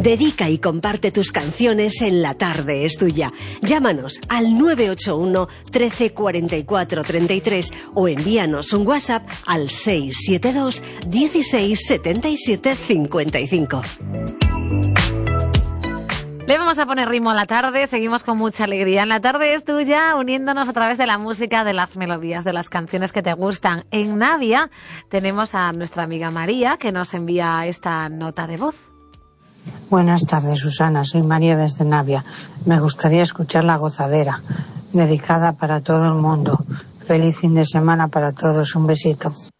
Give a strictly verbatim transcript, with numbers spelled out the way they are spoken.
Dedica y comparte tus canciones en La Tarde es Tuya. Llámanos al nueve ocho uno, trece, cuarenta y cuatro, treinta y tres o envíanos un WhatsApp al seis siete dos, dieciséis, setenta y siete, cincuenta y cinco. Le vamos a poner ritmo a la tarde, seguimos con mucha alegría. En La Tarde es Tuya, uniéndonos a través de la música, de las melodías, de las canciones que te gustan. En Navia tenemos a nuestra amiga María, que nos envía esta nota de voz. Buenas tardes, Susana, soy María desde Navia. Me gustaría escuchar La Gozadera, dedicada para todo el mundo. Feliz fin de semana para todos, un besito.